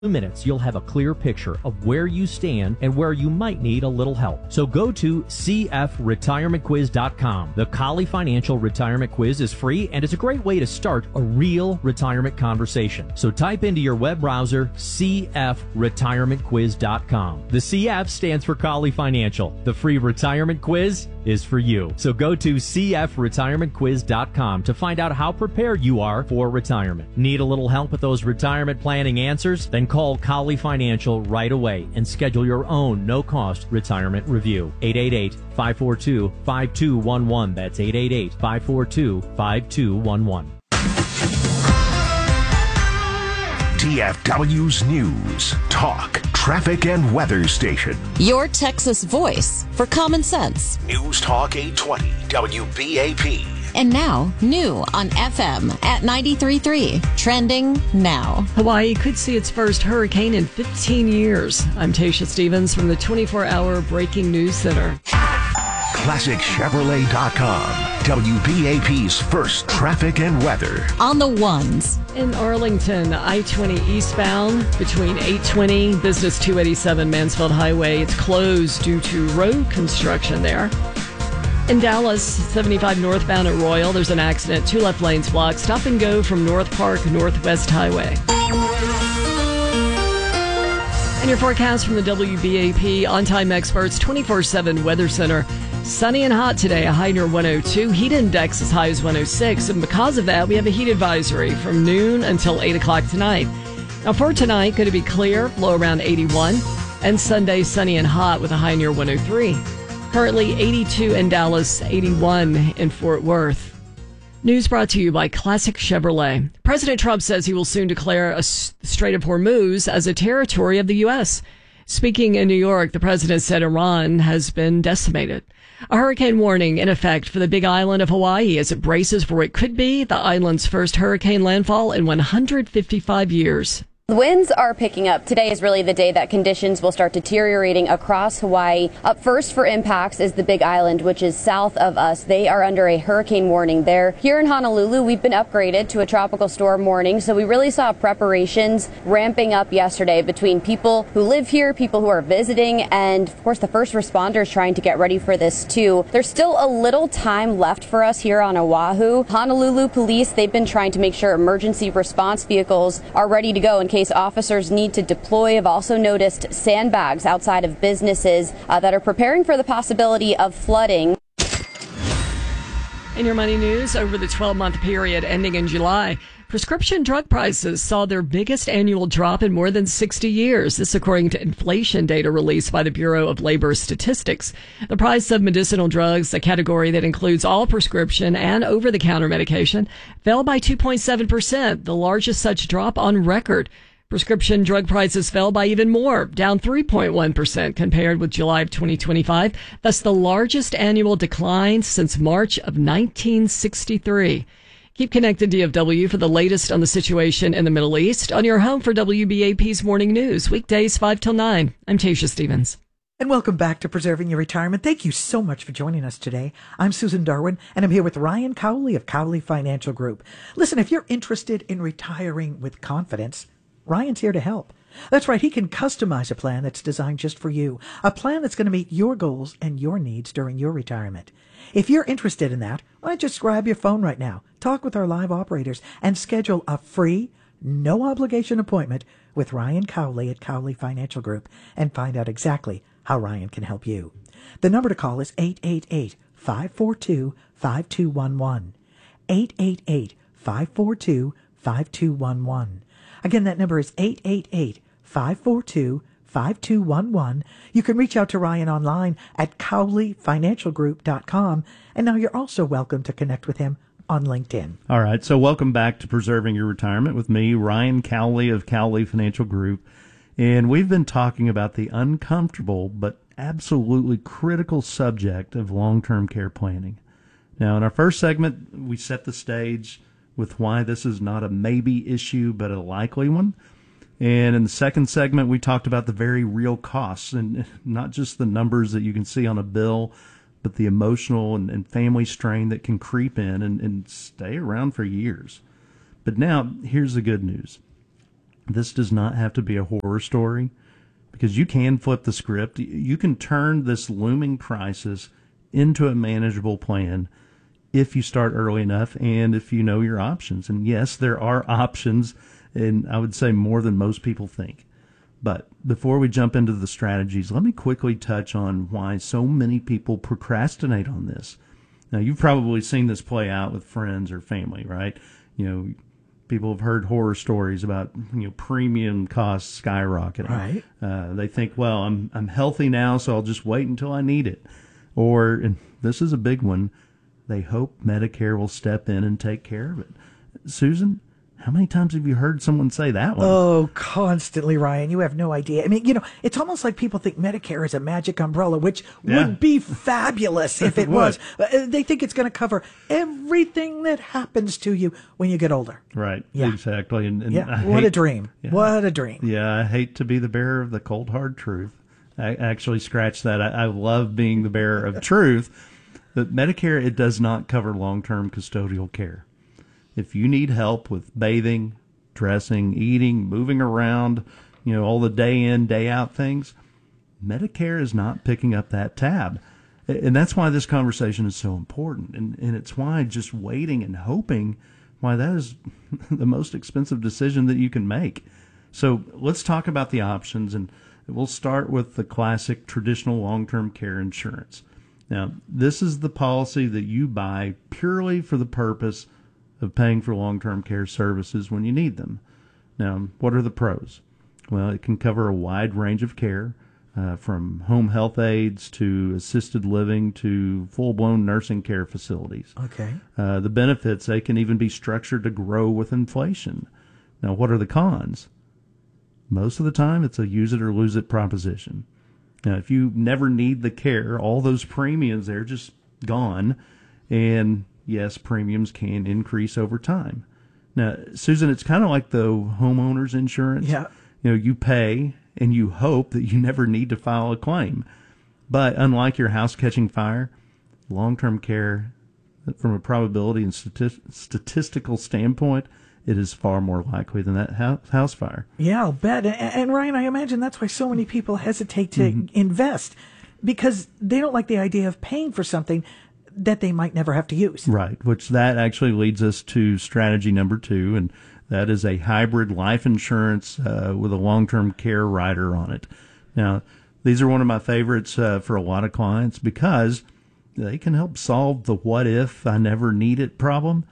minutes, you'll have a clear picture of where you stand and where you might need a little help. So go to cfretirementquiz.com. The Colley Financial Retirement Quiz is free, and it's a great way to start a real retirement conversation. So type into your web browser cfretirementquiz.com. The CF stands for Colley Financial. The free retirement quiz is for you. So go to cfretirementquiz.com to find out how prepared you are for retirement. Need a little help with those retirement planning answers? Then call Colley Financial right away and schedule your own no-cost retirement review. 888-542-5211. That's 888-542-5211. DFW's News, Talk, Traffic, and Weather Station. Your Texas voice for common sense. News Talk 820 WBAP. And now, new on FM at 93.3. Trending now. Hawaii could see its first hurricane in 15 years. I'm Tasha Stevens from the 24-hour Breaking News Center. ClassicChevrolet.com. WBAP's first traffic and weather. On the ones. In Arlington, I-20 eastbound between 820 Business 287 Mansfield Highway. It's closed due to road construction there. In Dallas, 75 northbound at Royal, there's an accident. 2 left lanes blocked. Stop and go from North Park, Northwest Highway. And your forecast from the WBAP On-Time Experts 24/7 Weather Center. Sunny and hot today, a high near 102. Heat index as high as 106. And because of that, we have a heat advisory from noon until 8 o'clock tonight. Now for tonight, going to be clear, low around 81. And Sunday, sunny and hot with a high near 103. Currently 82 in Dallas, 81 in Fort Worth. News brought to you by Classic Chevrolet. President Trump says he will soon declare a Strait of Hormuz as a territory of the U.S. Speaking in New York, the president said Iran has been decimated. A hurricane warning in effect for the Big Island of Hawaii as it braces for what could be the island's first hurricane landfall in 155 years. The winds are picking up. Today is really the day that conditions will start deteriorating across Hawaii. Up first for impacts is the Big Island, which is south of us. They are under a hurricane warning there. Here in Honolulu, we've been upgraded to a tropical storm warning, so we really saw preparations ramping up yesterday between people who live here, people who are visiting, and of course the first responders trying to get ready for this too. There's still a little time left for us here on Oahu. Honolulu police, they've been trying to make sure emergency response vehicles are ready to go in case officers need to deploy. Have also noticed sandbags outside of businesses that are preparing for the possibility of flooding. In your money news, over the 12-month period ending in July, prescription drug prices saw their biggest annual drop in more than 60 years. This according to inflation data released by the Bureau of Labor Statistics. The price of medicinal drugs, a category that includes all prescription and over-the-counter medication, fell by 2.7%, the largest such drop on record. Prescription drug prices fell by even more, down 3.1% compared with July of 2025. Thus the largest annual decline since March of 1963. Keep connected, DFW, for the latest on the situation in the Middle East on your home for WBAP's Morning News, weekdays 5 till 9. I'm Tasha Stevens. And welcome back to Preserving Your Retirement. Thank you so much for joining us today. I'm Susan Darwin, and I'm here with Ryan Cowley of Cowley Financial Group. Listen, if you're interested in retiring with confidence, Ryan's here to help. That's right. He can customize a plan that's designed just for you. A plan that's going to meet your goals and your needs during your retirement. If you're interested in that, why don't you just grab your phone right now, talk with our live operators, and schedule a free, no obligation appointment with Ryan Cowley at Cowley Financial Group and find out exactly how Ryan can help you. The number to call is 888-542-5211. 888-542-5211. Again, that number is 888-542-5211. You can reach out to Ryan online at cowleyfinancialgroup.com. And now you're also welcome to connect with him on LinkedIn. All right, so welcome back to Preserving Your Retirement with me, Ryan Cowley of Cowley Financial Group. And we've been talking about the uncomfortable but absolutely critical subject of long-term care planning. Now, in our first segment, we set the stage with why this is not a maybe issue, but a likely one. And in the second segment, we talked about the very real costs, and not just the numbers that you can see on a bill, but the emotional and family strain that can creep in and stay around for years. But now, here's the good news. this does not have to be a horror story, because you can flip the script. You can turn this looming crisis into a manageable plan if you start early enough and if you know your options. And yes, there are options, and I would say more than most people think. But before we jump into the strategies, let me quickly touch on why so many people procrastinate on this. Now, you've probably seen this play out with friends or family, right? You know, people have heard horror stories about, premium costs skyrocketing. Right. They think, well, I'm healthy now, so I'll just wait until I need it. Or, and this is a big one, they hope Medicare will step in and take care of it. Susan, how many times have you heard someone say that one? Oh, constantly, Ryan. You have no idea. I mean, it's almost like people think Medicare is a magic umbrella, which would be fabulous if it was. They think it's going to cover everything that happens to you when you get older. Right. Yeah. Exactly. And What a dream. Yeah. What a dream. Yeah, I hate to be the bearer of the cold, hard truth. I actually scratch that. I love being the bearer of truth. But Medicare, it does not cover long-term custodial care. If you need help with bathing, dressing, eating, moving around, all the day in, day out things, Medicare is not picking up that tab. And that's why this conversation is so important. And it's why just waiting and hoping, why that is the most expensive decision that you can make. So let's talk about the options, and we'll start with the classic traditional long-term care insurance. Now, this is the policy that you buy purely for the purpose of paying for long-term care services when you need them. Now, what are the pros? Well, it can cover a wide range of care, from home health aides to assisted living to full-blown nursing care facilities. Okay. The benefits, they can even be structured to grow with inflation. Now, what are the cons? Most of the time, it's a use it or lose it proposition. Now, if you never need the care, all those premiums, they're just gone. And yes, premiums can increase over time. Now, Susan, it's kind of like the homeowner's insurance. Yeah. You pay and you hope that you never need to file a claim. But unlike your house catching fire, long-term care, from a probability and statistical standpoint, it is far more likely than that house fire. Yeah, I'll bet. And Ryan, I imagine that's why so many people hesitate to invest, because they don't like the idea of paying for something that they might never have to use. Right, which that actually leads us to strategy number 2, and that is a hybrid life insurance with a long-term care rider on it. Now, these are one of my favorites for a lot of clients because they can help solve the what if I never need it problem.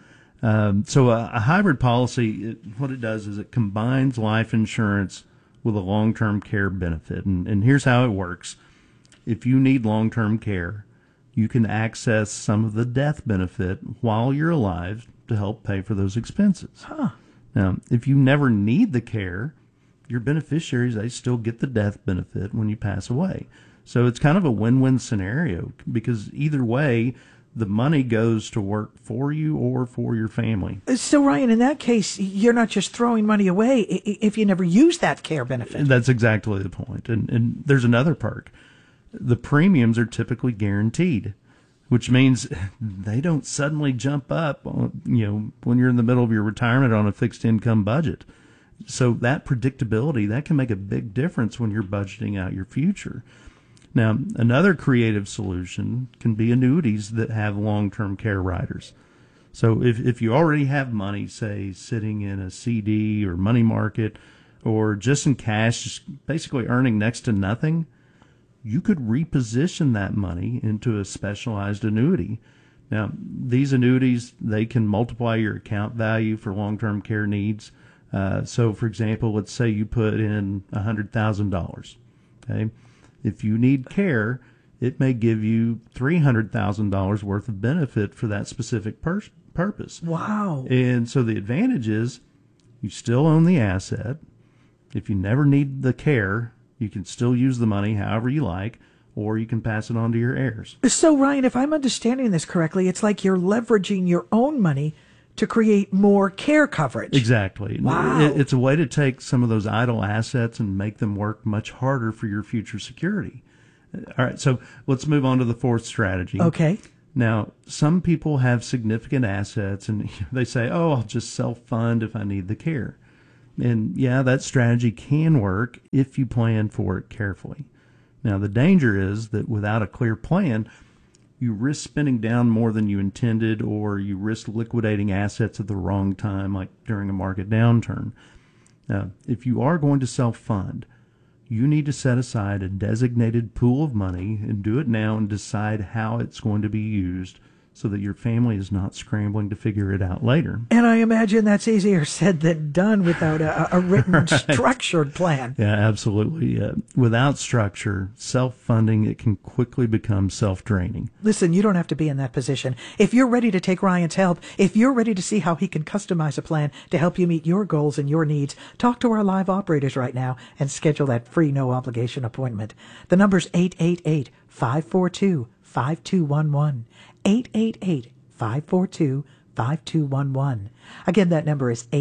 So a hybrid policy, what it does is it combines life insurance with a long-term care benefit. And here's how it works. If you need long-term care, you can access some of the death benefit while you're alive to help pay for those expenses. Huh. Now, if you never need the care, your beneficiaries, they still get the death benefit when you pass away. So it's kind of a win-win scenario, because either way, the money goes to work for you or for your family. So, Ryan, in that case, you're not just throwing money away if you never use that care benefit. That's exactly the point. And there's another perk. The premiums are typically guaranteed, which means they don't suddenly jump up, when you're in the middle of your retirement on a fixed income budget. So that predictability, that can make a big difference when you're budgeting out your future. Now, another creative solution can be annuities that have long-term care riders. So if you already have money, say, sitting in a CD or money market or just in cash, just basically earning next to nothing, you could reposition that money into a specialized annuity. Now, these annuities, they can multiply your account value for long-term care needs. So, for example, let's say you put in $100,000. Okay, if you need care, it may give you $300,000 worth of benefit for that specific purpose. Wow. And so the advantage is you still own the asset. If you never need the care, you can still use the money however you like, or you can pass it on to your heirs. So, Ryan, if I'm understanding this correctly, it's like you're leveraging your own money to create more care coverage. Exactly. Wow. It's a way to take some of those idle assets and make them work much harder for your future security. All right, so let's move on to the fourth strategy. Okay. Now, some people have significant assets and they say, oh, I'll just self-fund if I need the care. And yeah, that strategy can work if you plan for it carefully. Now, the danger is that without a clear plan, you risk spending down more than you intended, or you risk liquidating assets at the wrong time, like during a market downturn. Now, if you are going to self-fund, you need to set aside a designated pool of money and do it now and decide how it's going to be used so that your family is not scrambling to figure it out later. And I imagine that's easier said than done without a written, right, structured plan. Yeah, absolutely. Without structure, self-funding, it can quickly become self-draining. Listen, you don't have to be in that position. If you're ready to take Ryan's help, if you're ready to see how he can customize a plan to help you meet your goals and your needs, talk to our live operators right now and schedule that free no-obligation appointment. The number's 888-542-5211. 888-542-5211. Again, that number is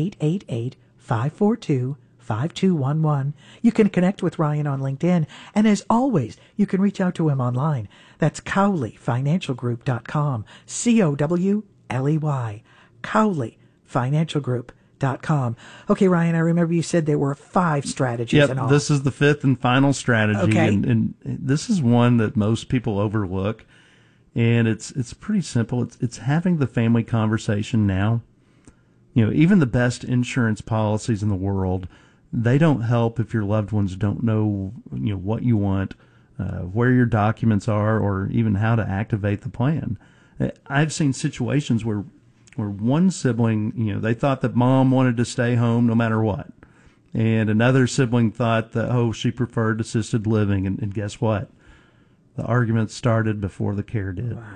888-542-5211. You can connect with Ryan on LinkedIn, and as always, you can reach out to him online. That's CowleyFinancialGroup.com, COWLEY, CowleyFinancialGroup.com. Okay, Ryan, I remember you said there were 5 strategies in all. This is the 5th and final strategy, okay. and this is one that most people overlook. And it's pretty simple. It's having the family conversation now. You know, even the best insurance policies in the world, they don't help if your loved ones don't know, what you want, where your documents are, or even how to activate the plan. I've seen situations where one sibling, they thought that mom wanted to stay home no matter what, and another sibling thought that she preferred assisted living, and guess what? The argument started before the care did. Wow.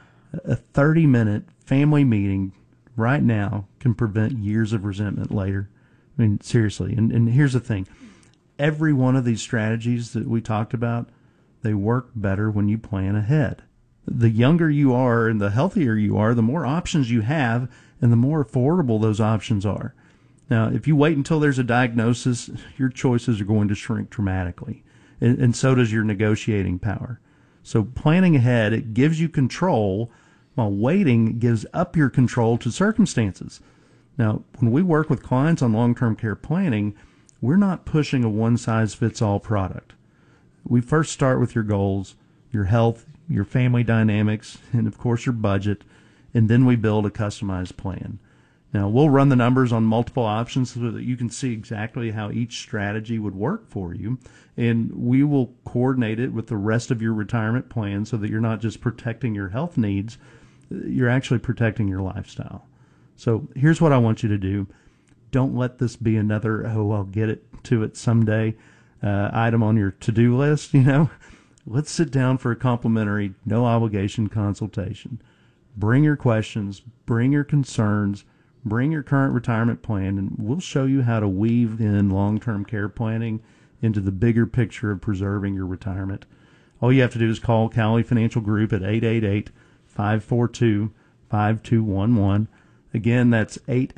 A 30-minute family meeting right now can prevent years of resentment later. I mean, seriously. And here's the thing. Every one of these strategies that we talked about, they work better when you plan ahead. The younger you are and the healthier you are, the more options you have and the more affordable those options are. Now, if you wait until there's a diagnosis, your choices are going to shrink dramatically. And so does your negotiating power. So planning ahead, it gives you control, while waiting gives up your control to circumstances. Now, when we work with clients on long-term care planning, we're not pushing a one-size-fits-all product. We first start with your goals, your health, your family dynamics, and of course your budget, and then we build a customized plan. Now, we'll run the numbers on multiple options so that you can see exactly how each strategy would work for you, and we will coordinate it with the rest of your retirement plan so that you're not just protecting your health needs, you're actually protecting your lifestyle. So here's what I want you to do. Don't let this be another, I'll get to it someday item on your to-do list, Let's sit down for a complimentary, no-obligation consultation. Bring your questions, bring your concerns, bring your current retirement plan, and we'll show you how to weave in long-term care planning into the bigger picture of preserving your retirement. All you have to do is call Cowley Financial Group at 888-542-5211. Again, that's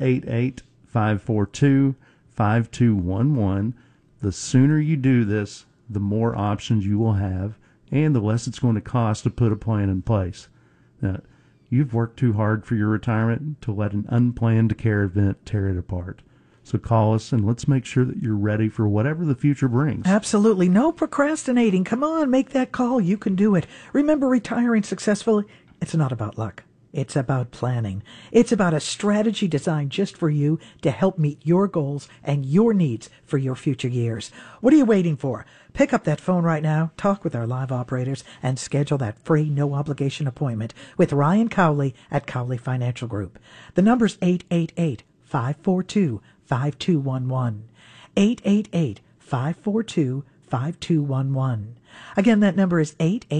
888-542-5211. The sooner you do this, the more options you will have, and the less it's going to cost to put a plan in place. Now, you've worked too hard for your retirement to let an unplanned care event tear it apart. So call us and let's make sure that you're ready for whatever the future brings. Absolutely. No procrastinating. Come on, make that call. You can do it. Remember, retiring successfully, it's not about luck. It's about planning. It's about a strategy designed just for you to help meet your goals and your needs for your future years. What are you waiting for? Pick up that phone right now, talk with our live operators, and schedule that free no-obligation appointment with Ryan Cowley at Cowley Financial Group. The number's 888-542-5211. 888-542-5211. Again, that number is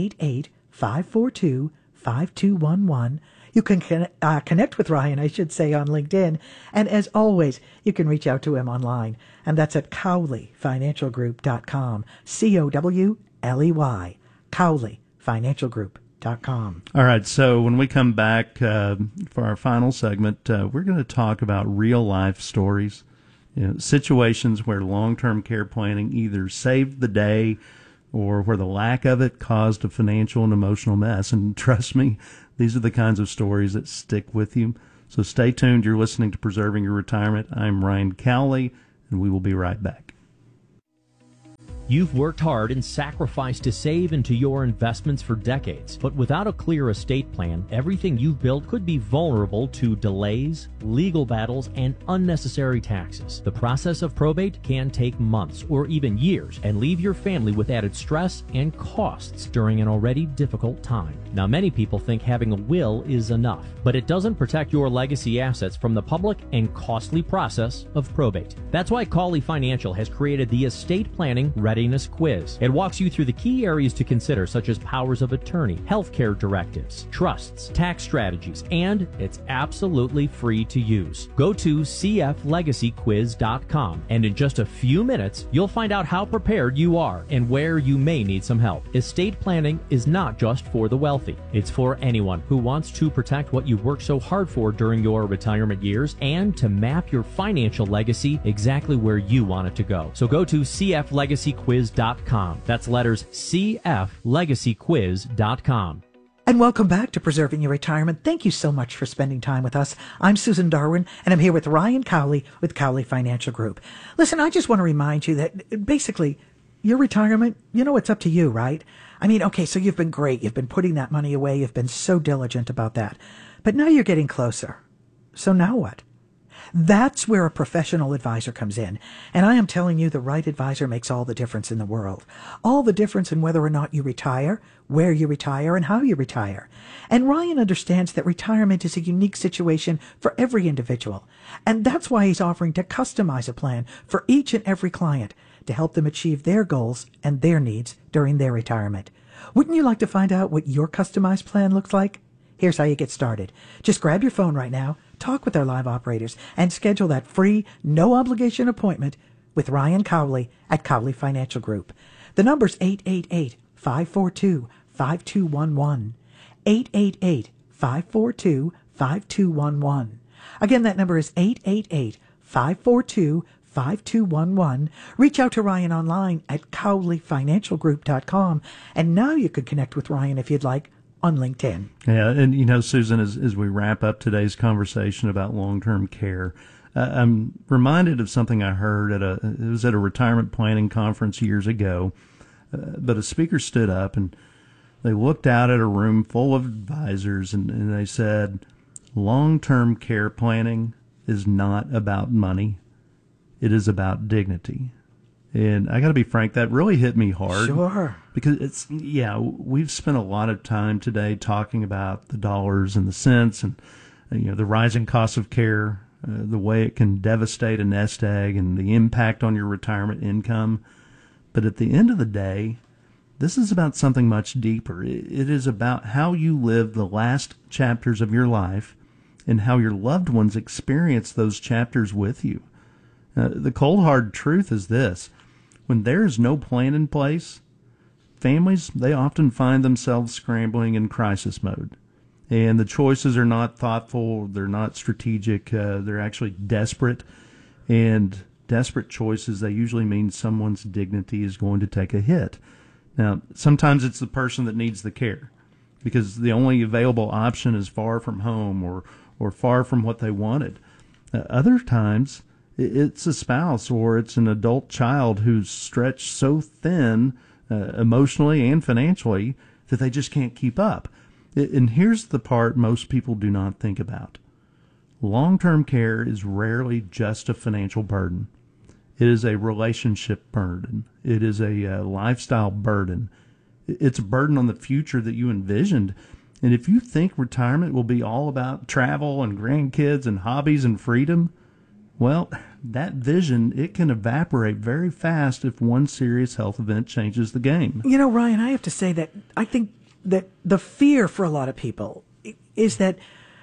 888-542-5211. You can connect with Ryan, I should say, on LinkedIn. And as always, you can reach out to him online. And that's at CowleyFinancialGroup.com. COWLEY. CowleyFinancialGroup.com. All right, so when we come back for our final segment, we're going to talk about real-life stories, situations where long-term care planning either saved the day or where the lack of it caused a financial and emotional mess. And trust me, these are the kinds of stories that stick with you. So stay tuned. You're listening to Preserving Your Retirement. I'm Ryan Cowley, and we will be right back. You've worked hard and sacrificed to save into your investments for decades, but without a clear estate plan, everything you've built could be vulnerable to delays, legal battles, and unnecessary taxes. The process of probate can take months or even years and leave your family with added stress and costs during an already difficult time. Now, many people think having a will is enough, but it doesn't protect your legacy assets from the public and costly process of probate. That's why Cawley Financial has created the Estate Planning Readiness Quiz. It walks you through the key areas to consider, such as powers of attorney, healthcare directives, trusts, tax strategies, and it's absolutely free to use. Go to cflegacyquiz.com, and in just a few minutes, you'll find out how prepared you are and where you may need some help. Estate planning is not just for the wealthy. It's for anyone who wants to protect what you've worked so hard for during your retirement years and to map your financial legacy exactly where you want it to go. So go to cflegacyquiz.com. That's letters cflegacyquiz.com. And welcome back to Preserving Your Retirement. Thank you so much for spending time with us. I'm Susan Darwin, and I'm here with Ryan Cowley with Cowley Financial Group. Listen, I just want to remind you that basically your retirement, it's up to you, right? I mean, okay, so you've been great. You've been putting that money away. You've been so diligent about that. But now you're getting closer. So now what? That's where a professional advisor comes in. And I am telling you, the right advisor makes all the difference in the world. All the difference in whether or not you retire, where you retire, and how you retire. And Ryan understands that retirement is a unique situation for every individual. And that's why he's offering to customize a plan for each and every client to help them achieve their goals and their needs during their retirement. Wouldn't you like to find out what your customized plan looks like? Here's how you get started. Just grab your phone right now, talk with our live operators, and schedule that free, no-obligation appointment with Ryan Cowley at Cowley Financial Group. The number's 888-542-5211. 888-542-5211. Again, that number is 888-542-5211. Reach out to Ryan online at cowleyfinancialgroup.com. And now you could connect with Ryan if you'd like on LinkedIn. Yeah, and Susan, as we wrap up today's conversation about long-term care, I'm reminded of something I heard it was at a retirement planning conference years ago. But a speaker stood up and they looked out at a room full of advisors and they said, long-term care planning is not about money. It is about dignity. And I got to be frank, that really hit me hard. Sure. Because we've spent a lot of time today talking about the dollars and the cents and, the rising cost of care, the way it can devastate a nest egg and the impact on your retirement income. But at the end of the day, this is about something much deeper. It is about how you live the last chapters of your life and how your loved ones experience those chapters with you. The cold, hard truth is this. When there is no plan in place, families, they often find themselves scrambling in crisis mode. And the choices are not thoughtful, they're not strategic, they're actually desperate. And desperate choices, they usually mean someone's dignity is going to take a hit. Now, sometimes it's the person that needs the care because the only available option is far from home or far from what they wanted. Other times, it's a spouse or it's an adult child who's stretched so thin emotionally and financially that they just can't keep up. And here's the part most people do not think about. Long-term care is rarely just a financial burden. It is a relationship burden. It is a lifestyle burden. It's a burden on the future that you envisioned. And if you think retirement will be all about travel and grandkids and hobbies and freedom, well, that vision, it can evaporate very fast if one serious health event changes the game. Ryan, I have to say that I think that the fear for a lot of people is that,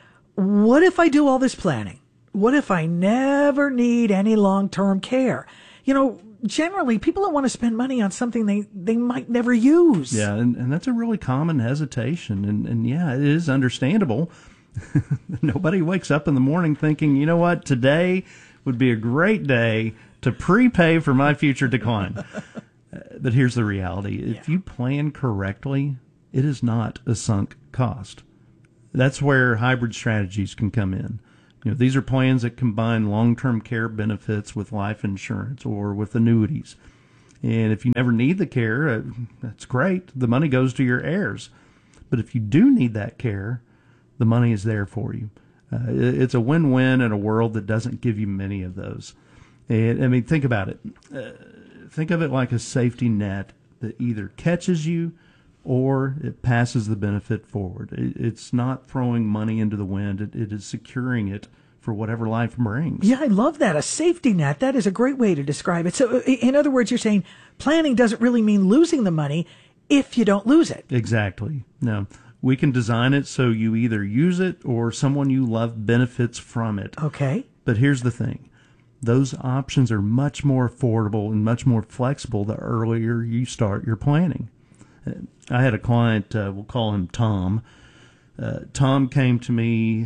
what if I do all this planning? What if I never need any long-term care? Generally, people don't want to spend money on something they might never use. Yeah, and that's a really common hesitation. And yeah, it is understandable. Nobody wakes up in the morning thinking, you know what, today would be a great day to prepay for my future decline. But here's the reality. If you plan correctly, it is not a sunk cost. That's where hybrid strategies can come in. These are plans that combine long-term care benefits with life insurance or with annuities. And if you never need the care, that's great. The money goes to your heirs. But if you do need that care, the money is there for you. It's a win-win in a world that doesn't give you many of those. And I mean, think about it. Think of it like a safety net that either catches you or it passes the benefit forward. It's not throwing money into the wind. It is securing it for whatever life brings. Yeah, I love that. A safety net. That is a great way to describe it. So in other words, you're saying planning doesn't really mean losing the money if you don't lose it. Exactly. No, we can design it so you either use it or someone you love benefits from it. Okay. But here's the thing. Those options are much more affordable and much more flexible the earlier you start your planning. I had a client, we'll call him Tom. Tom came to me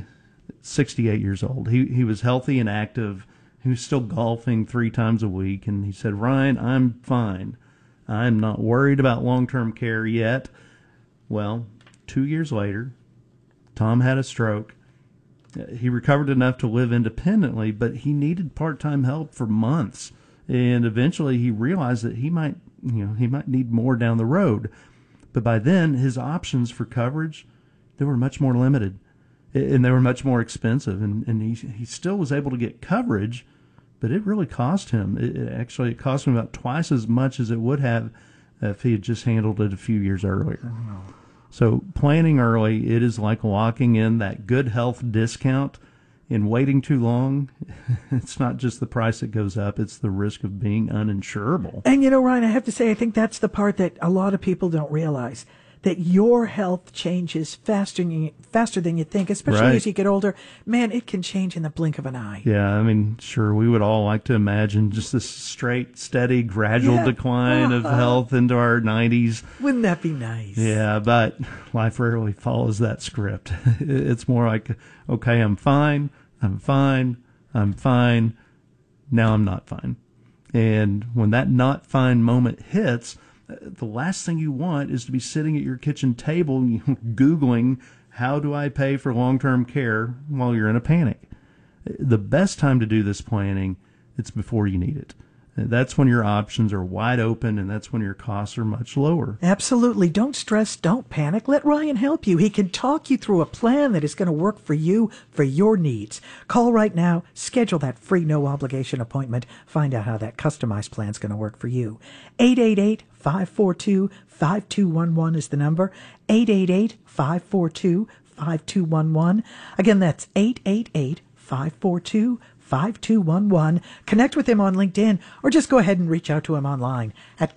68 years old. He was healthy and active. He was still golfing 3 times a week. And he said, Ryan, I'm fine. I'm not worried about long-term care yet. Well, 2 years later, Tom had a stroke. He recovered enough to live independently, but he needed part-time help for months. And eventually he realized that he might need more down the road. But by then, his options for coverage, they were much more limited, and they were much more expensive. And he still was able to get coverage, but it really cost him. It cost him about twice as much as it would have if he had just handled it a few years earlier. Oh. So planning early, it is like locking in that good health discount. In waiting too long, it's not just the price that goes up, it's the risk of being uninsurable. And Ryan, I have to say, I think that's the part that a lot of people don't realize, that your health changes faster than you think, especially as you get older. Man, it can change in the blink of an eye. Yeah, I mean, sure, we would all like to imagine just this straight, steady, gradual decline of health into our 90s. Wouldn't that be nice? Yeah, but life rarely follows that script. It's more like, okay, I'm fine, now I'm not fine. And when that not fine moment hits, the last thing you want is to be sitting at your kitchen table Googling, how do I pay for long-term care while you're in a panic? The best time to do this planning, it's before you need it. That's when your options are wide open, and that's when your costs are much lower. Absolutely. Don't stress. Don't panic. Let Ryan help you. He can talk you through a plan that is going to work for you, for your needs. Call right now. Schedule that free no-obligation appointment. Find out how that customized plan is going to work for you. 888-542-5211 is the number. 888-542-5211. Again, that's 888-542-5211. 5211. Connect with him on LinkedIn or just go ahead and reach out to him online at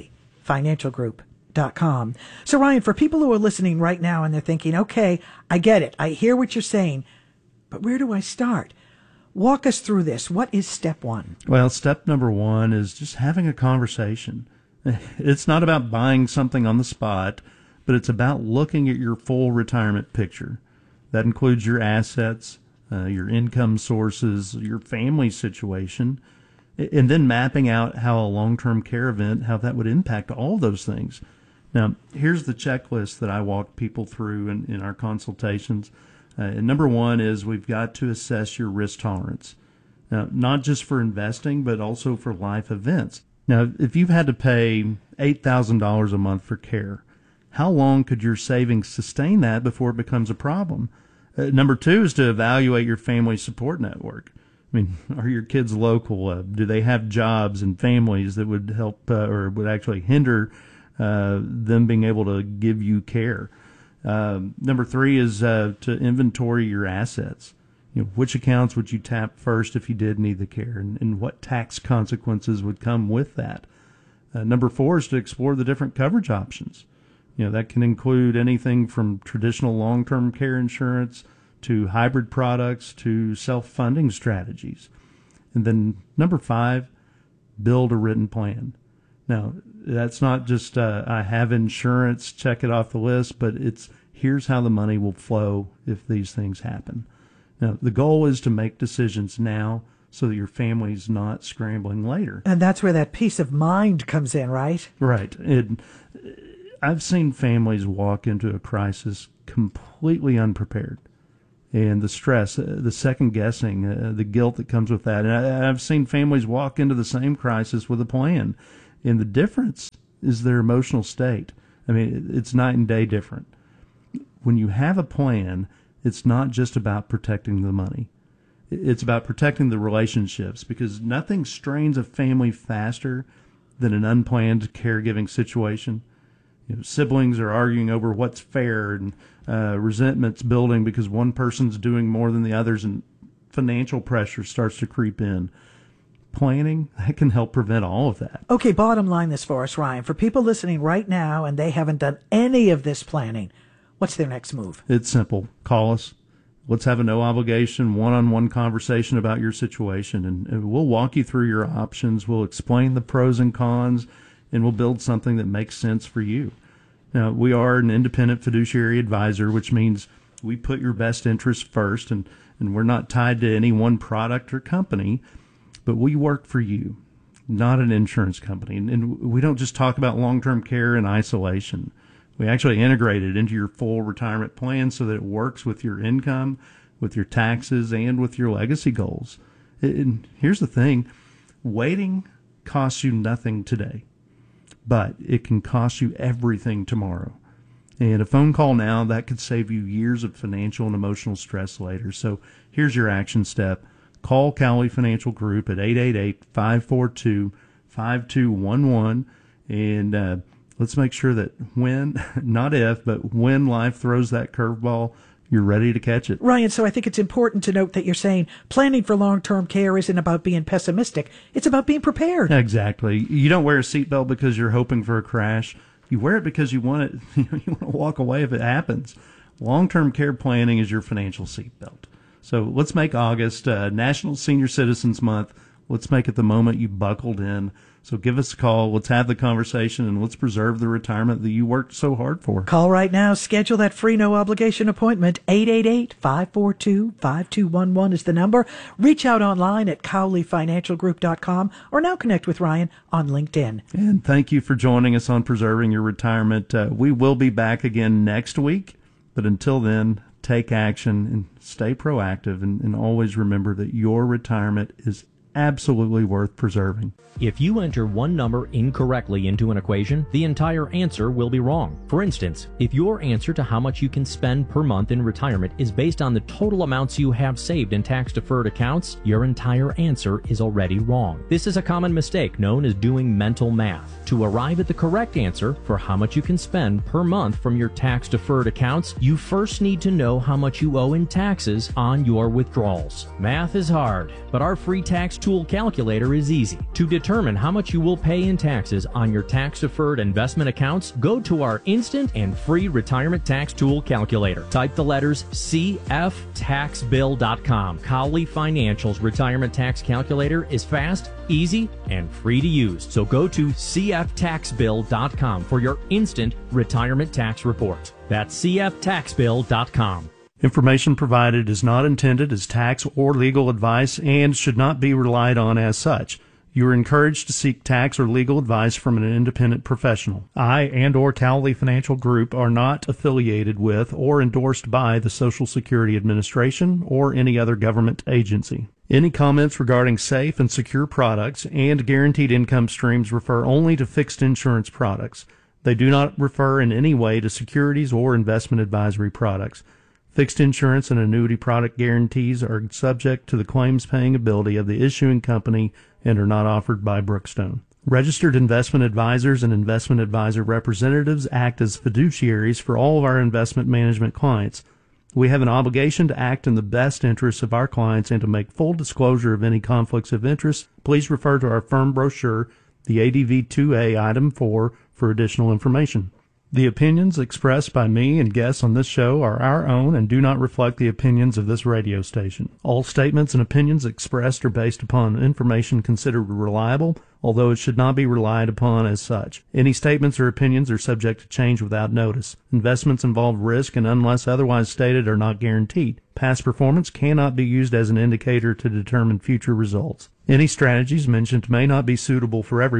CowleyFinancialGroup.com. So Ryan, for people who are listening right now and they're thinking, okay, I get it. I hear what you're saying, but where do I start? Walk us through this. What is step one? Well, step number one is just having a conversation. It's not about buying something on the spot, but it's about looking at your full retirement picture. That includes your assets, your income sources, your family situation, and then mapping out how a long-term care event, how that would impact all those things. Now, here's the checklist that I walk people through in our consultations. And number one is we've got to assess your risk tolerance. Now, not just for investing, but also for life events. Now, if you've had to pay $8,000 a month for care, how long could your savings sustain that before it becomes a problem? Number two is to evaluate your family support network. I mean, are your kids local? Do they have jobs and families that would help or would actually hinder them being able to give you care? Number three is to inventory your assets. Which accounts would you tap first if you did need the care, and what tax consequences would come with that? Number four is to explore the different coverage options. That can include anything from traditional long-term care insurance to hybrid products to self-funding strategies. And then number five, build a written plan. Now, that's not just I have insurance, check it off the list, but it's here's how the money will flow if these things happen. Now, the goal is to make decisions now so that your family's not scrambling later. And that's where that peace of mind comes in, right? Right. I've seen families walk into a crisis completely unprepared. and the stress, the second guessing, the guilt that comes with that. And I've seen families walk into the same crisis with a plan, and the difference is their emotional state. I mean, it's night and day different. When you have a plan, it's not just about protecting the money. It's about protecting the relationships, because nothing strains a family faster than an unplanned caregiving situation. Siblings are arguing over what's fair, and resentment's building because one person's doing more than the others, and financial pressure starts to creep in. Planning, that can help prevent all of that. Okay, bottom line this for us, Ryan. For people listening right now and they haven't done any of this planning, what's their next move? It's simple. Call us. Let's have a no-obligation, one-on-one conversation about your situation, and we'll walk you through your options. We'll explain the pros and cons, and we'll build something that makes sense for you. Now, we are an independent fiduciary advisor, which means we put your best interests first, and we're not tied to any one product or company, but we work for you, not an insurance company. And we don't just talk about long-term care in isolation. We actually integrate it into your full retirement plan so that it works with your income, with your taxes, and with your legacy goals. And here's the thing. Waiting costs you nothing today, but it can cost you everything tomorrow. And a phone call now, that could save you years of financial and emotional stress later. So here's your action step. Call Cowley Financial Group at 888-542-5211, and let's make sure that when, not if, but when life throws that curveball, you're ready to catch it. Ryan, so I think it's important to note that you're saying planning for long-term care isn't about being pessimistic. It's about being prepared. Exactly. You don't wear a seatbelt because you're hoping for a crash. You wear it because you want it. You want to walk away if it happens. Long-term care planning is your financial seatbelt. So let's make August National Senior Citizens Month. Let's make it the moment you buckled in. So give us a call. Let's have the conversation, and let's preserve the retirement that you worked so hard for. Call right now. Schedule that free no-obligation appointment. 888-542-5211 is the number. Reach out online at cowleyfinancialgroup.com, or now connect with Ryan on LinkedIn. And thank you for joining us on Preserving Your Retirement. We will be back again next week, but until then, take action and stay proactive, and always remember that your retirement is absolutely worth preserving. If you enter one number incorrectly into an equation, the entire answer will be wrong. For instance, if your answer to how much you can spend per month in retirement is based on the total amounts you have saved in tax-deferred accounts, your entire answer is already wrong. This is a common mistake known as doing mental math. To arrive at the correct answer for how much you can spend per month from your tax-deferred accounts, you first need to know how much you owe in taxes on your withdrawals. Math is hard, but our free tax tool calculator is easy. To determine how much you will pay in taxes on your tax-deferred investment accounts, go to our instant and free retirement tax tool calculator. Type the letters cftaxbill.com. Cowley Financial's retirement tax calculator is fast, easy, and free to use. So go to cftaxbill.com for your instant retirement tax report. That's cftaxbill.com. Information provided is not intended as tax or legal advice and should not be relied on as such. You are encouraged to seek tax or legal advice from an independent professional. I and/or Cowley Financial Group are not affiliated with or endorsed by the Social Security Administration or any other government agency. Any comments regarding safe and secure products and guaranteed income streams refer only to fixed insurance products. They do not refer in any way to securities or investment advisory products. Fixed insurance and annuity product guarantees are subject to the claims-paying ability of the issuing company and are not offered by Brookstone. Registered investment advisors and investment advisor representatives act as fiduciaries for all of our investment management clients. We have an obligation to act in the best interests of our clients and to make full disclosure of any conflicts of interest. Please refer to our firm brochure, the ADV 2A Item 4, for additional information. The opinions expressed by me and guests on this show are our own and do not reflect the opinions of this radio station. All statements and opinions expressed are based upon information considered reliable, although it should not be relied upon as such. Any statements or opinions are subject to change without notice. Investments involve risk and, unless otherwise stated, are not guaranteed. Past performance cannot be used as an indicator to determine future results. Any strategies mentioned may not be suitable for everyone.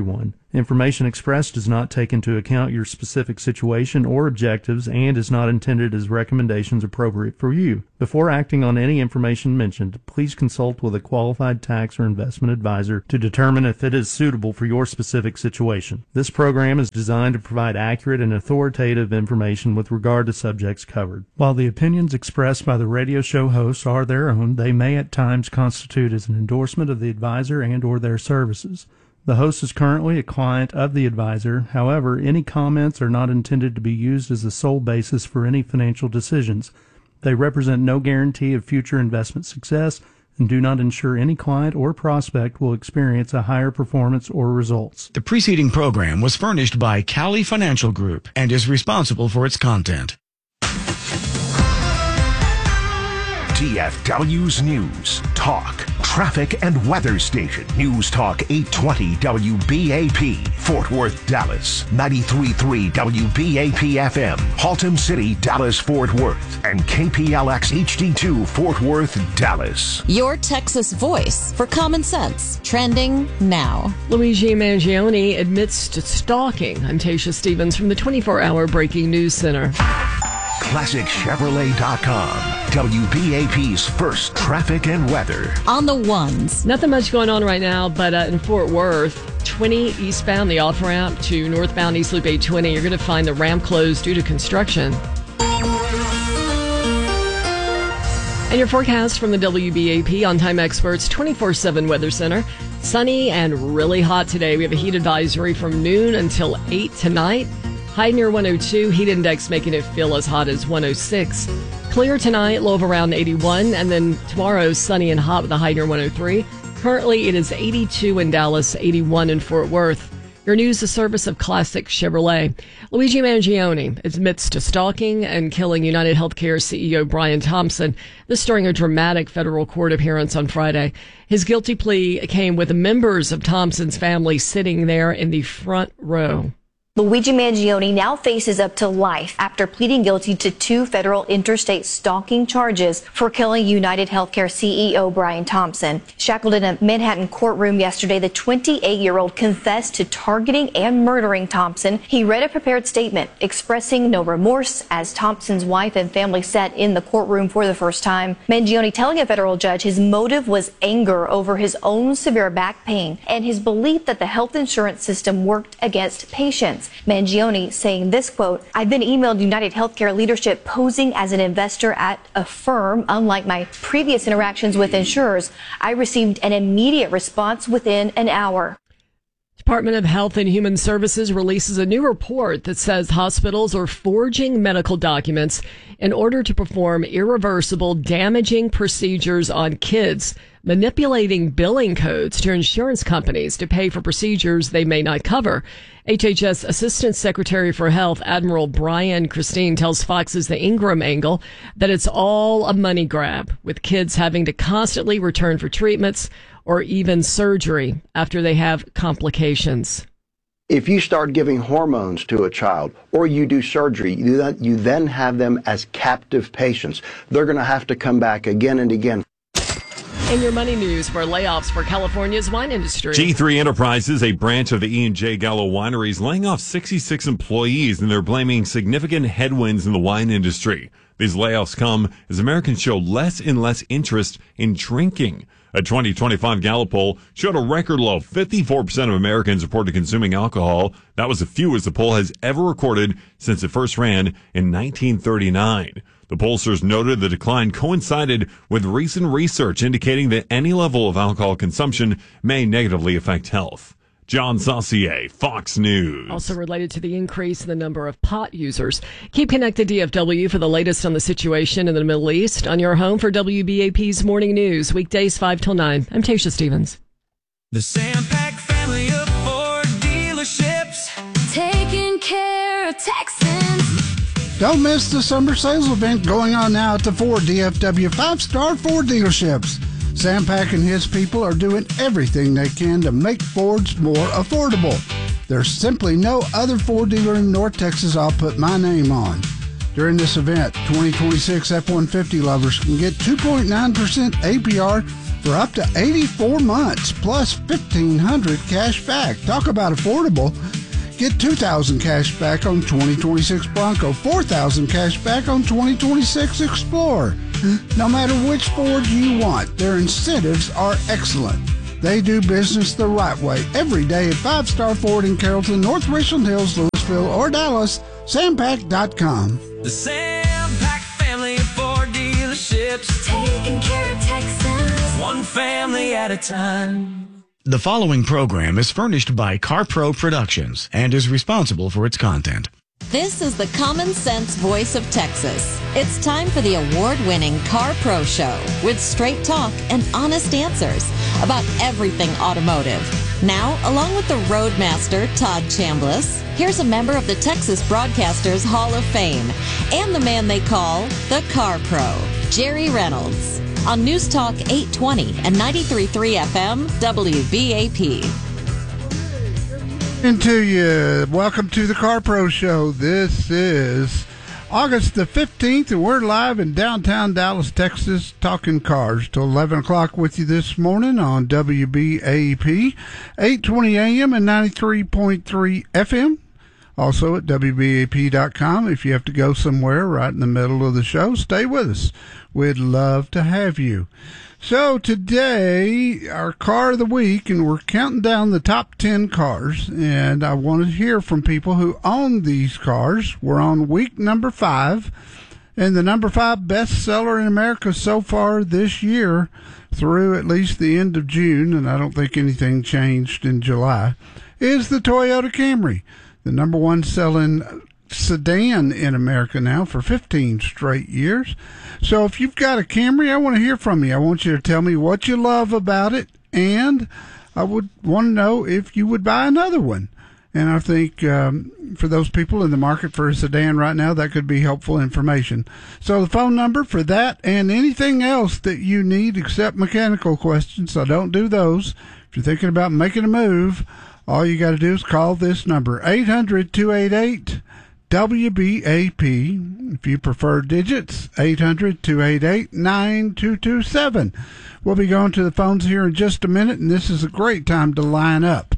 Information expressed does not take into account your specific situation or objectives and is not intended as recommendations appropriate for you. Before acting on any information mentioned, please consult with a qualified tax or investment advisor to determine if it is suitable for your specific situation. This program is designed to provide accurate and authoritative information with regard to subjects covered. While the opinions expressed by the radio show hosts are their own, they may at times constitute as an endorsement of the advisor and or their services. The host is currently a client of the advisor. However, any comments are not intended to be used as the sole basis for any financial decisions. They represent no guarantee of future investment success and do not ensure any client or prospect will experience a higher performance or results. The preceding program was furnished by Cowley Financial Group and is responsible for its content. DFW's News, Talk, Traffic and Weather Station. News Talk 820 WBAP, Fort Worth, Dallas. 93.3 WBAP FM, Haltom City, Dallas, Fort Worth. And KPLX HD2, Fort Worth, Dallas. Your Texas voice for common sense. Trending now. Luigi Mangione admits to stalking. I'm Tasha Stevens from the 24-hour Breaking News Center. ClassicChevrolet.com. WBAP's first traffic and weather. On the ones. Nothing much going on right now, but in Fort Worth, 20 eastbound, the off-ramp to northbound East Loop 820, you're going to find the ramp closed due to construction. And your forecast from the WBAP On-Time Experts 24/7 Weather Center. Sunny and really hot today. We have a heat advisory from noon until 8 tonight. High near 102, heat index making it feel as hot as 106. Clear tonight, low of around 81, and then tomorrow sunny and hot with a high near 103. Currently, it is 82 in Dallas, 81 in Fort Worth. Your news, the service of Classic Chevrolet. Luigi Mangione admits to stalking and killing United Healthcare CEO Brian Thompson. This during a dramatic federal court appearance on Friday. His guilty plea came with the members of Thompson's family sitting there in the front row. Luigi Mangione now faces up to life after pleading guilty to 2 federal interstate stalking charges for killing United Healthcare CEO Brian Thompson. Shackled in a Manhattan courtroom yesterday, the 28-year-old confessed to targeting and murdering Thompson. He read a prepared statement expressing no remorse as Thompson's wife and family sat in the courtroom for the first time. Mangione telling a federal judge his motive was anger over his own severe back pain and his belief that the health insurance system worked against patients. Mangione saying this, quote, "I've been emailed United Healthcare leadership posing as an investor at a firm. Unlike my previous interactions with insurers, I received an immediate response within an hour." Department of Health and Human Services releases a new report that says hospitals are forging medical documents in order to perform irreversible, damaging procedures on kids, manipulating billing codes to insurance companies to pay for procedures they may not cover. HHS Assistant Secretary for Health, Admiral Brian Christine, tells Fox's The Ingram Angle that it's all a money grab, with kids having to constantly return for treatments or even surgery after they have complications. If you start giving hormones to a child or you do surgery, you then have them as captive patients. They're going to have to come back again and again. In your money news, for layoffs for California's wine industry. G3 Enterprises, a branch of the E&J Gallo Wineries, laying off 66 employees, and they're blaming significant headwinds in the wine industry. These layoffs come as Americans show less and less interest in drinking. A 2025 Gallup poll showed a record low. 54% of Americans reported consuming alcohol. That was the fewest the poll has ever recorded since it first ran in 1939. The pollsters noted the decline coincided with recent research indicating that any level of alcohol consumption may negatively affect health. John Saucier, Fox News. Also related to the increase in the number of pot users. Keep connected DFW for the latest on the situation in the Middle East on your home for WBAP's Morning News, weekdays 5 till 9. I'm Tasha Stevens. The Sampac family of Ford dealerships, taking care of Texans. Don't miss the summer sales event going on now at the Ford DFW 5-star Ford dealerships. Sampac and his people are doing everything they can to make Fords more affordable. There's simply no other Ford dealer in North Texas I'll put my name on. During this event, 2026 F-150 lovers can get 2.9% APR for up to 84 months, plus $1,500 cash back. Talk about affordable. Get $2,000 cash back on 2026 Bronco, $4,000 cash back on 2026 Explorer. No matter which Ford you want, their incentives are excellent. They do business the right way every day at 5 Star Ford in Carrollton, North Richland Hills, Louisville, or Dallas. Sampac.com. The Sampac family of Ford dealerships, taking care of Texans, one family at a time. The following program is furnished by CarPro Productions and is responsible for its content. This is the common sense voice of Texas. It's time for the award-winning Car Pro Show with straight talk and honest answers about everything automotive. Now, along with the Roadmaster, Todd Chambliss, here's a member of the Texas Broadcasters Hall of Fame and the man they call the Car Pro, Jerry Reynolds, on News Talk 820 and 93.3 FM WBAP. And to you, welcome to the Car Pro Show. This is August the 15th, and we're live in downtown Dallas, Texas, talking cars till 11 o'clock with you this morning on WBAP, 820 AM and 93.3 FM. Also at WBAP.com. If you have to go somewhere right in the middle of the show, stay with us. We'd love to have you. So today, our car of the week, and we're counting down the top 10 cars, and I want to hear from people who own these cars. We're on week number 5, and the number 5 bestseller in America so far this year through at least the end of June, and I don't think anything changed in July, is the Toyota Camry, the number 1 selling sedan in America now for 15 straight years. So if you've got a Camry, I want to hear from you. I want you to tell me what you love about it, and I would want to know if you would buy another one. And I think for those people in the market for a sedan right now, that could be helpful information. So the phone number for that and anything else that you need except mechanical questions, so don't do those. If you're thinking about making a move, all you got to do is call this number, 800-288 WBAP. If you prefer digits, 800-288-9227. We'll be going to the phones here in just a minute, and this is a great time to line up.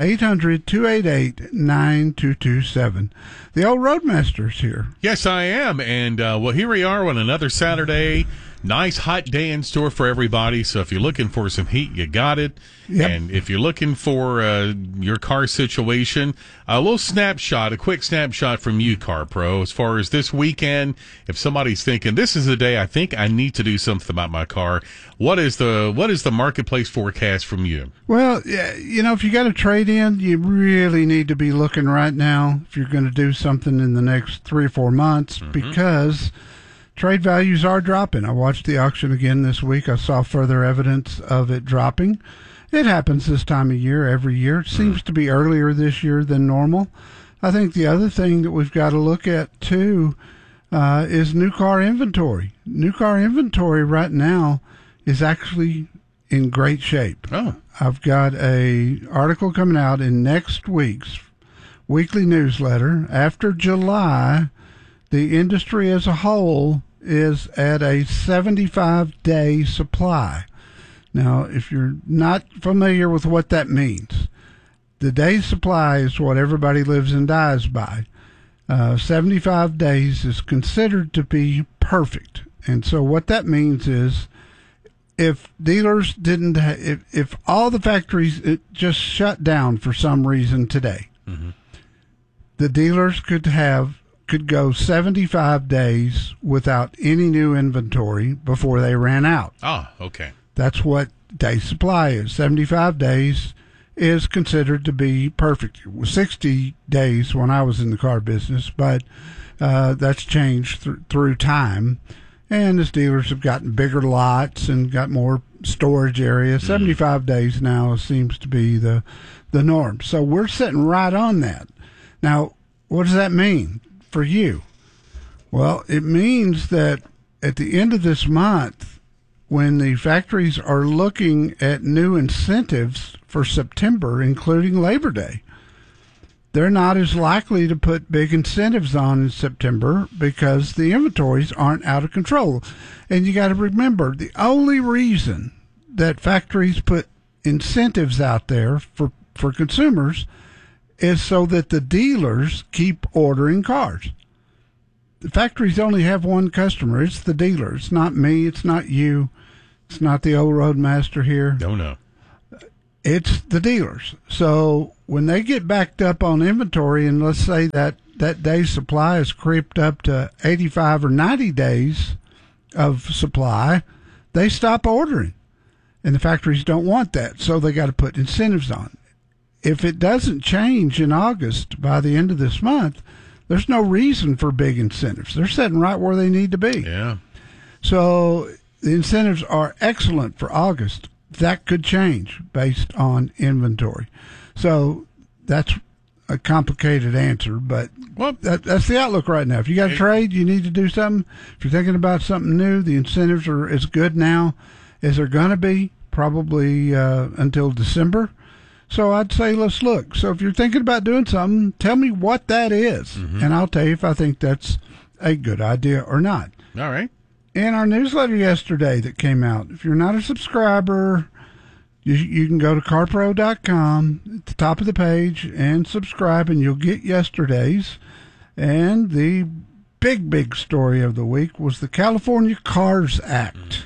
800-288-9227. The old Roadmaster's here. Yes, I am. And, well, here we are on another Saturday. Nice hot day in store for everybody. So if you're looking for some heat, you got it. Yep. And if you're looking for your car situation, a quick snapshot from you, Car Pro, as far as this weekend. If somebody's thinking this is the day I think I need to do something about my car, what is the marketplace forecast from you? Well, you know, if you got a trade in, you really need to be looking right now if you're going to do something in the next 3 or 4 months, because trade values are dropping. I watched the auction again this week. I saw further evidence of it dropping. It happens this time of year, every year. It seems to be earlier this year than normal. I think the other thing that we've got to look at, too, is new car inventory. New car inventory right now is actually in great shape. Oh. I've got a article coming out in next week's weekly newsletter. After July, the industry as a whole is at a 75-day supply. Now, if you're not familiar with what that means, the day supply is what everybody lives and dies by. 75 days is considered to be perfect. And so what that means is if dealers didn't, if all the factories just shut down for some reason today, the dealers could go 75 days without any new inventory before they ran out. Ah, okay. That's what day supply is. 75 days is considered to be perfect. It was 60 days when I was in the car business, but that's changed through time. And as dealers have gotten bigger lots and got more storage area, 75 days now seems to be the norm. So we're sitting right on that. Now, what does that mean for you? Well, it means that at the end of this month, when the factories are looking at new incentives for September, including Labor Day, they're not as likely to put big incentives on in September because the inventories aren't out of control. And you got to remember, the only reason that factories put incentives out there for consumers is so that the dealers keep ordering cars. The factories only have one customer. It's the dealer. It's not me. It's not you. It's not the old roadmaster here. No. It's the dealers. So when they get backed up on inventory, and let's say that day's supply has creeped up to 85 or 90 days of supply, they stop ordering. And the factories don't want that, so they got to put incentives on. If it doesn't change in August by the end of this month, there's no reason for big incentives. They're sitting right where they need to be. Yeah. So the incentives are excellent for August. That could change based on inventory. So that's a complicated answer, but that's the outlook right now. If you got to trade, you need to do something. If you're thinking about something new, the incentives are as good now as they're going to be, probably until December. So I'd say let's look. So if you're thinking about doing something, tell me what that is, and I'll tell you if I think that's a good idea or not. All right. In our newsletter yesterday that came out, if you're not a subscriber, you can go to carpro.com at the top of the page and subscribe, and you'll get yesterday's. And the big story of the week was the California CARS Act.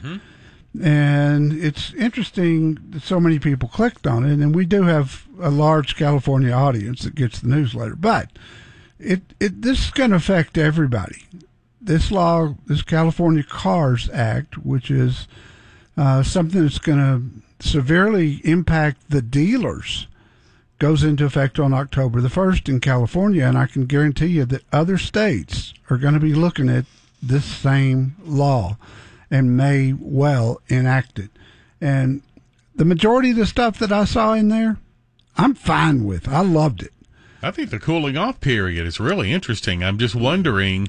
And it's interesting that so many people clicked on it, and we do have a large California audience that gets the newsletter. But this is going to affect everybody. This law, this California CARS Act, which is something that's going to severely impact the dealers, goes into effect on October the 1st in California, and I can guarantee you that other states are going to be looking at this same law and may well enact it. And the majority of the stuff that I saw in there, I'm fine with. I loved it. I think the cooling off period is really interesting. I'm just wondering,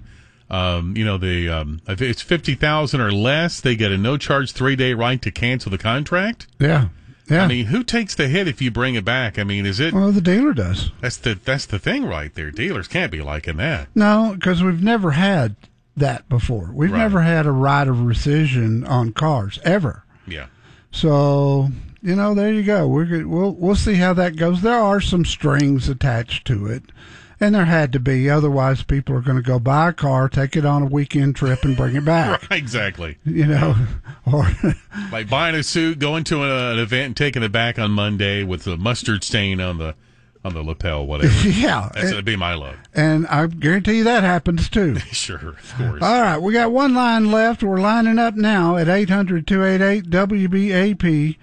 if it's 50,000 or less, they get a no charge 3-day right to cancel the contract. Yeah. I mean, who takes the hit if you bring it back? I mean, is it? Well, the dealer does. That's the thing right there. Dealers can't be liking that. No, because we've never had that before. We've never had a right of rescission on cars ever. Yeah. So there you go. We'll see how that goes. There are some strings attached to it, and there had to be. Otherwise, people are going to go buy a car, take it on a weekend trip, and bring it back. Right, exactly. Or like buying a suit, going to an event, and taking it back on Monday with a mustard stain on the lapel, whatever. Yeah. That's going to be my luck. And I guarantee you that happens, too. Sure, of course. All right, we got one line left. We're lining up now at 800-288-WBAP,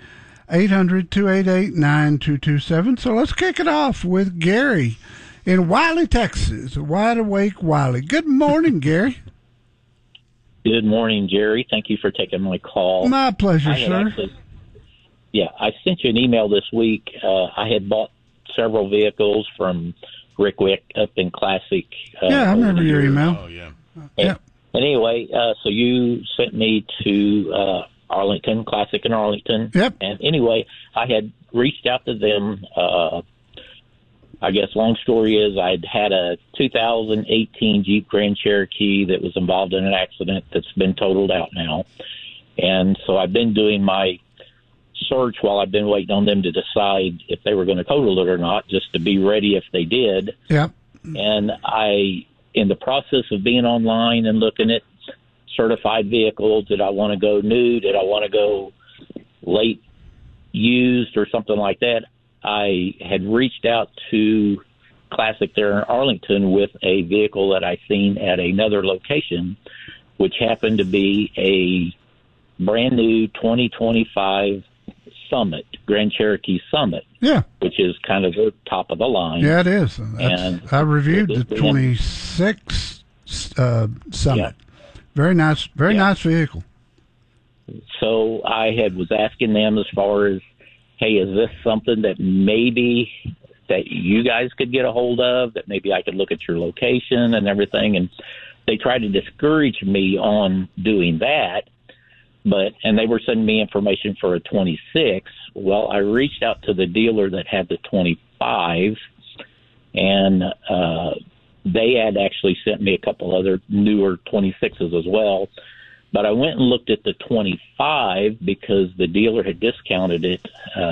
800-288-9227. So let's kick it off with Gary in Wiley, Texas. Wide Awake Wiley. Good morning, Gary. Good morning, Jerry. Thank you for taking my call. My pleasure, sir. I sent you an email this week. I had bought several vehicles from Rick Wick up in Classic. I remember your email. Oh, yeah. And anyway, so you sent me to Arlington, Classic in Arlington. Yep. And anyway, I had reached out to them. I guess long story is I'd had a 2018 Jeep Grand Cherokee that was involved in an accident that's been totaled out now. And so I've been doing my search while I've been waiting on them to decide if they were going to total it or not, just to be ready if they did. Yep. And in the process of being online and looking at certified vehicles, did I want to go new? Did I want to go late used or something like that? I had reached out to Classic there in Arlington with a vehicle that I seen at another location, which happened to be a brand new 2025 Summit, Grand Cherokee Summit. Yeah. Which is kind of the top of the line. Yeah, it is. I reviewed the 26 Summit. Yeah. Very nice vehicle. So I was asking them as far as, hey, is this something that maybe that you guys could get a hold of, that maybe I could look at your location and everything? And they tried to discourage me on doing that. And they were sending me information for a 26. Well, I reached out to the dealer that had the 25, and they had actually sent me a couple other newer 26s as well. But I went and looked at the 25 because the dealer had discounted it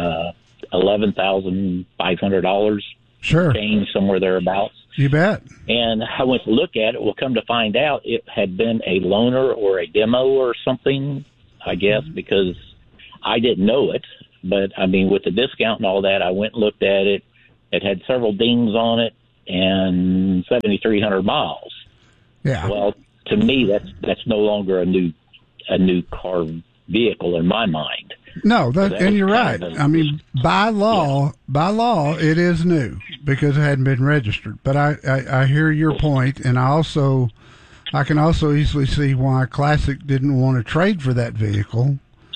$11,500. Sure. Change somewhere thereabouts. You bet. And I went to look at it. Well, come to find out, it had been a loaner or a demo or something, I guess, because I didn't know it. But, I mean, with the discount and all that, I went and looked at it. It had several dings on it and 7,300 miles. Yeah. Well, to me, that's no longer a new car vehicle in my mind. No, and you're right. I mean, by law, it is new because it hadn't been registered. But I hear your point, and I can also easily see why Classic didn't want to trade for that vehicle,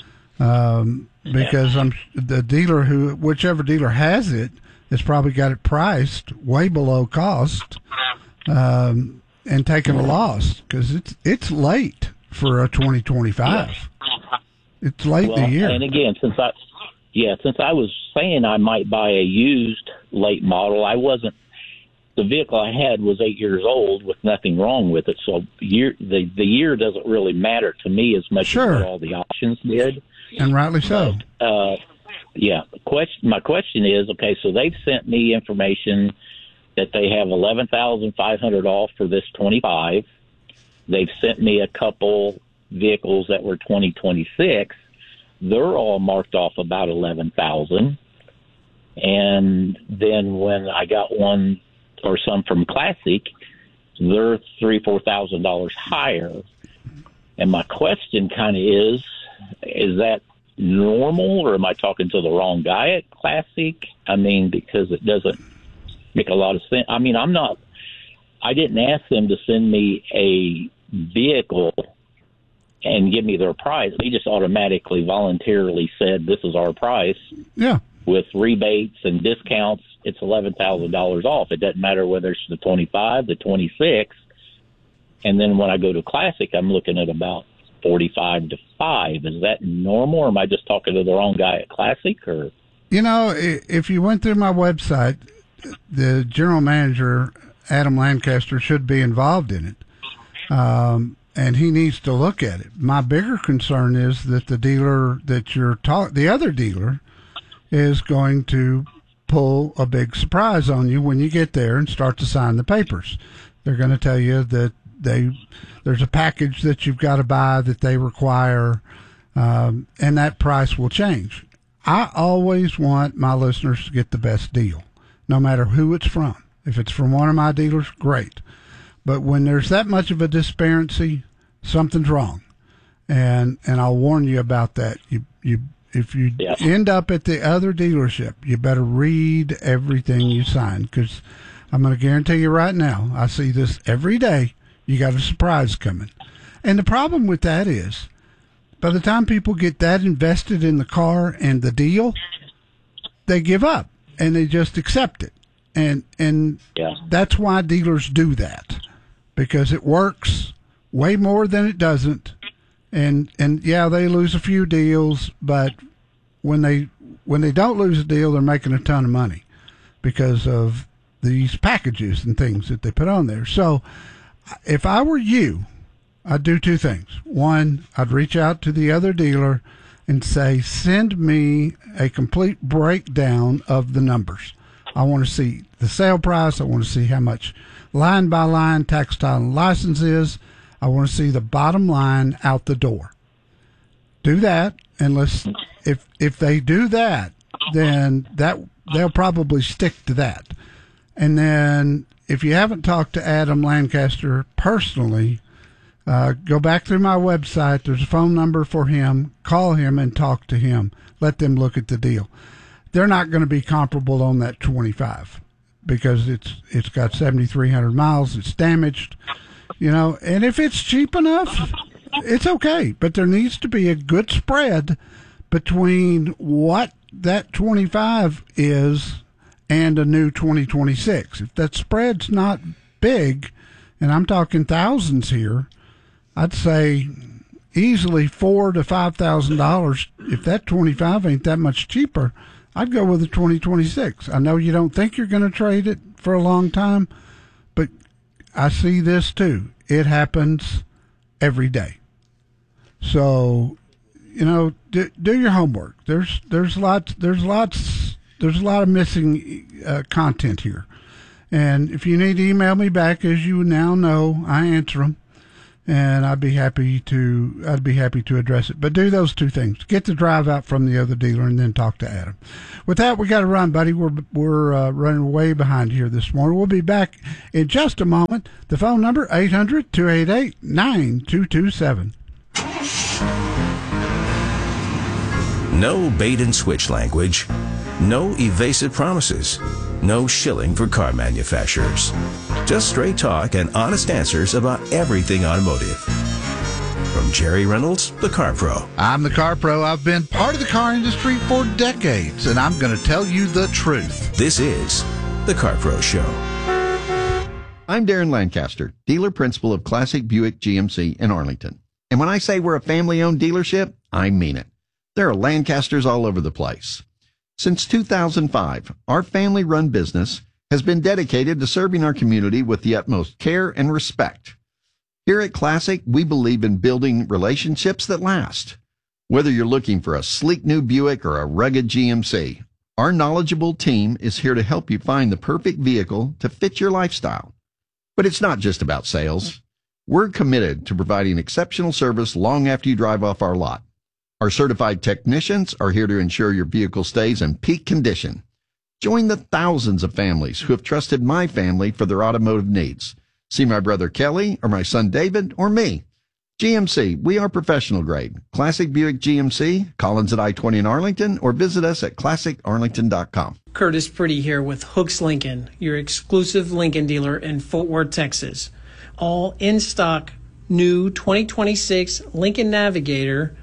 because the dealer whichever dealer has it has probably got it priced way below cost, and taking a loss because it's late for a 2025. Yes. It's late in the year. And again, since I was saying I might buy a used late model, the vehicle I had was 8 years old with nothing wrong with it. So the year doesn't really matter to me as much as what all the options did. And rightly so. But, my question is, okay, so they've sent me information that they have $11,500 off for this 25. They've sent me a couple vehicles that were 2026. They're all marked off about $11,000. And then when I got one or some from Classic, they're $3,000-$4,000 higher. And my question kind of is that normal, or am I talking to the wrong guy at Classic? I mean, because it doesn't make a lot of sense. I mean, I didn't ask them to send me a vehicle and give me their price. They just automatically, voluntarily said, this is our price. Yeah. With rebates and discounts, it's $11,000 off. It doesn't matter whether it's the 25, the 26. And then when I go to Classic, I'm looking at about 45 to 5. Is that normal, or am I just talking to the wrong guy at Classic? Or if you went through my website, the general manager, Adam Lancaster, should be involved in it. And he needs to look at it. My bigger concern is that the dealer that the other dealer is going to pull a big surprise on you when you get there and start to sign the papers. They're going to tell you that there's a package that you've got to buy that they require, and that price will change. I always want my listeners to get the best deal, no matter who it's from. If it's from one of my dealers, great. But when there's that much of a disparity, something's wrong, and I'll warn you about that. If you end up at the other dealership, you better read everything you sign, because I'm going to guarantee you right now, I see this every day. You got a surprise coming, and the problem with that is, by the time people get that invested in the car and the deal, they give up and they just accept it, and that's why dealers do that. Because it works way more than it doesn't, and they lose a few deals, but when they don't lose a deal, they're making a ton of money because of these packages and things that they put on there. So, if I were you, I'd do two things. One, I'd reach out to the other dealer and say, send me a complete breakdown of the numbers. I want to see the sale price. I want to see how much line by line tax, title, and license is. I want to see the bottom line out the door. Do that, and if they do that, then they'll probably stick to that. And then if you haven't talked to Adam Lancaster personally, go back through my website. There's a phone number for him. Call him and talk to him. Let them look at the deal. They're not going to be comparable on that 25. Because it's got 7,300 miles, it's damaged, and if it's cheap enough, it's okay. But there needs to be a good spread between what that 25 is and a new 2026. If that spread's not big, and I'm talking thousands here, I'd say easily $4,000 to $5,000. If that 25 ain't that much cheaper, I'd go with the 2026. I know you don't think you're going to trade it for a long time, but I see this too. It happens every day. So, do your homework. There's a lot of missing content here. And if you need to email me back, as you now know, I answer them, and I'd be happy to address it. But do those two things: get the drive out from the other dealer, and then talk to Adam. With that, we got to run, buddy. We're running way behind here this morning. We'll be back in just a moment. The phone number 800-288-9227. No bait and switch language. No evasive promises. No shilling for car manufacturers. Just straight talk and honest answers about everything automotive. From Jerry Reynolds, the Car Pro. I'm the Car Pro. I've been part of the car industry for decades, and I'm going to tell you the truth. This is the Car Pro Show. I'm Darren Lancaster, dealer principal of Classic Buick GMC in Arlington. And when I say we're a family-owned dealership, I mean it. There are Lancasters all over the place. Since 2005, our family-run business has been dedicated to serving our community with the utmost care and respect. Here at Classic, we believe in building relationships that last. Whether you're looking for a sleek new Buick or a rugged GMC, our knowledgeable team is here to help you find the perfect vehicle to fit your lifestyle. But it's not just about sales. We're committed to providing exceptional service long after you drive off our lot. Our certified technicians are here to ensure your vehicle stays in peak condition. Join the thousands of families who have trusted my family for their automotive needs. See my brother Kelly or my son David or me. GMC, we are professional grade. Classic Buick GMC, Collins at I-20 in Arlington, or visit us at classicarlington.com. Curtis Pretty here with Hooks Lincoln, your exclusive Lincoln dealer in Fort Worth, Texas. All in stock, new 2026 Lincoln Navigator,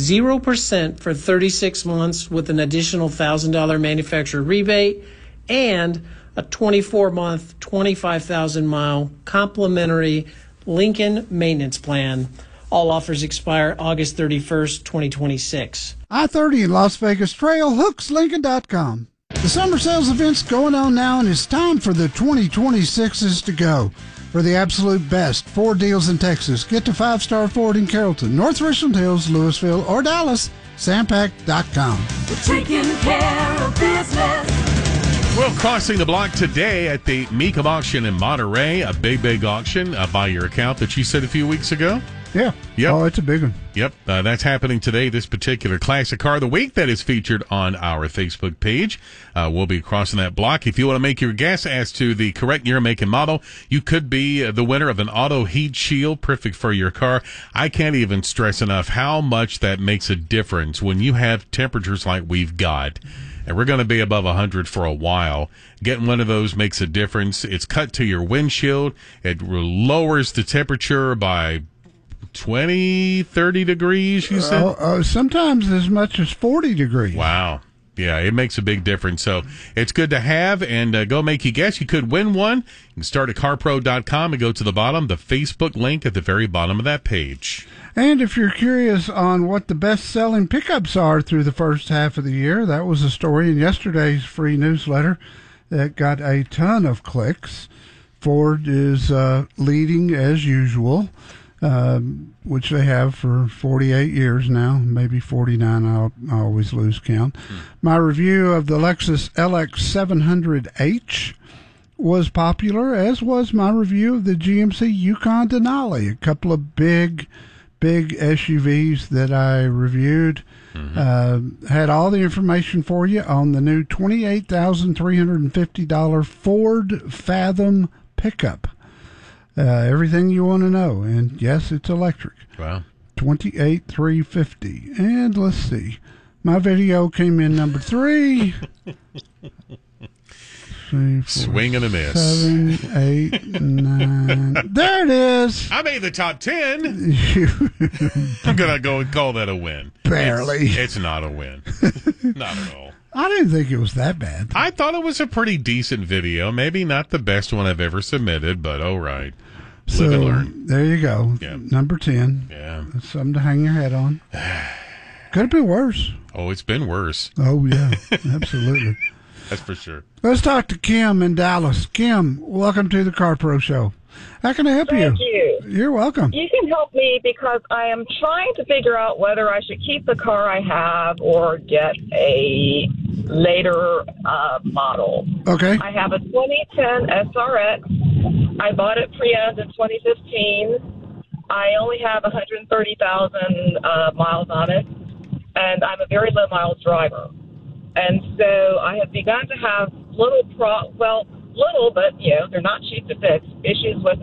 0% for 36 months with an additional $1,000 manufacturer rebate and a 24-month, 25,000-mile complimentary Lincoln maintenance plan. All offers expire August 31st, 2026. I-30 in Las Vegas Trail, hookslincoln.com. The summer sales event's going on now, and it's time for the 2026s to go. For the absolute best Ford deals in Texas, get to 5 Star Ford in Carrollton, North Richland Hills, Louisville, or Dallas. Sampac.com. We're taking care of business. Well, crossing the block today at the Mecum auction in Monterey, a big auction by your account that you said a few weeks ago. Yeah. Yep. Oh, it's a big one. Yep. That's happening today, this particular classic car of the week that is featured on our Facebook page. We'll be crossing that block. If you want to make your guess as to the correct year, make, and model, you could be the winner of an auto heat shield, perfect for your car. I can't even stress enough how much that makes a difference when you have temperatures like we've got. And we're going to be above 100 for a while. Getting one of those makes a difference. It's cut to your windshield. It lowers the temperature by 20, 30 degrees, you said? Sometimes as much as 40 degrees. Wow. Yeah, it makes a big difference. So it's good to have, and go make you guess. You could win one. You can start at carpro.com and go to the bottom, the Facebook link at the very bottom of that page. And if you're curious on what the best-selling pickups are through the first half of the year, that was a story in yesterday's free newsletter that got a ton of clicks. Ford is leading as usual, which they have for 48 years now, maybe 49. I always lose count. My review of the Lexus LX700H was popular, as was my review of the GMC Yukon Denali, a couple of big SUVs that I reviewed. Had all the information for you on the new $28,350 Ford Fathom pickup. Everything you want to know. And yes, it's electric. Wow. $28,350. And let's see. My video came in number 3. 3, 4, swing and a miss. 7, 8, 9. There it is. I made the top 10. I'm going to go and call that a win. Barely. It's not a win. Not at all. I didn't think it was that bad. I thought it was a pretty decent video. Maybe not the best one I've ever submitted, but all right. So, live and learn. There you go. Yep. Number 10. Yeah. That's something to hang your head on. Could have been worse. Oh, it's been worse. Oh, yeah. Absolutely. That's for sure. Let's talk to Kim in Dallas. Kim, welcome to the Car Pro Show. How can I help you? Thank you. You're welcome. You can help me because I am trying to figure out whether I should keep the car I have or get a later model. Okay. I have a 2010 SRX. I bought it pre-owned in 2015. I only have 130,000 miles on it, and I'm a very low miles driver. And so I have begun to have little, but, they're not cheap to fix, issues with